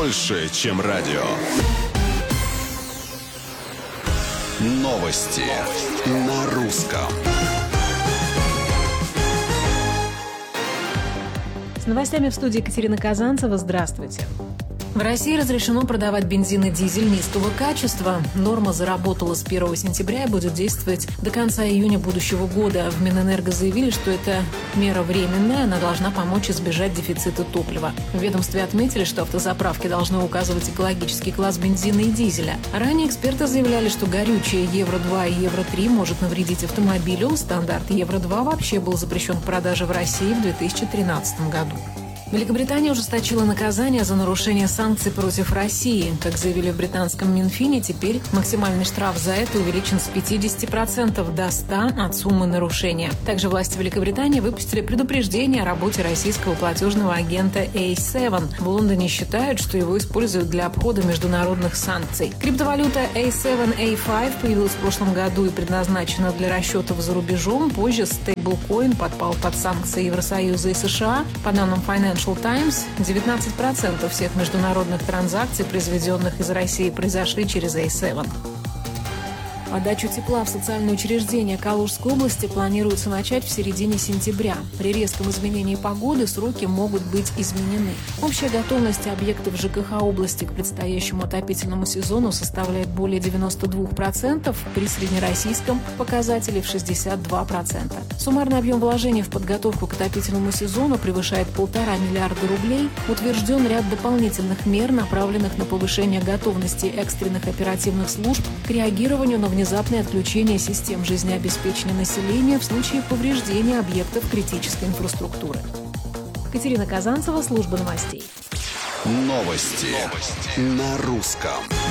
больше, чем радио. Новости на русском. С новостями в студии Екатерина Казанцева. Здравствуйте. В России разрешено продавать бензин и дизель низкого качества. Норма заработала с 1 сентября и будет действовать до конца июня будущего года. В Минэнерго заявили, что эта мера временная, она должна помочь избежать дефицита топлива. В ведомстве отметили, что автозаправки должны указывать экологический класс бензина и дизеля. Ранее эксперты заявляли, что горючее Евро-2 и Евро-3 может навредить автомобилю. Стандарт Евро-2 вообще был запрещен к продаже в России в 2013 году. Великобритания ужесточила наказание за нарушение санкций против России. Как заявили в британском Минфине, теперь максимальный штраф за это увеличен с 50% до 100% от суммы нарушения. Также власти Великобритании выпустили предупреждение о работе российского платежного агента A7. В Лондоне считают, что его используют для обхода международных санкций. Криптовалюта A7, A5 появилась в прошлом году и предназначена для расчетов за рубежом. Позже стейблкоин подпал под санкции Евросоюза и США. По данным Financial Times, 19% всех международных транзакций, произведенных из России, произошли через A7. Подачу тепла в социальные учреждения Калужской области планируется начать в середине сентября. При резком изменении погоды сроки могут быть изменены. Общая готовность объектов ЖКХ области к предстоящему отопительному сезону составляет более 92%, при среднероссийском показателе в 62%. Суммарный объем вложений в подготовку к отопительному сезону превышает 1,5 миллиарда рублей. Утвержден ряд дополнительных мер, направленных на повышение готовности экстренных оперативных служб к реагированию на внезапное отключение систем жизнеобеспечения населения в случае повреждения объектов критической инфраструктуры. Екатерина Казанцева, служба новостей. Новости на русском.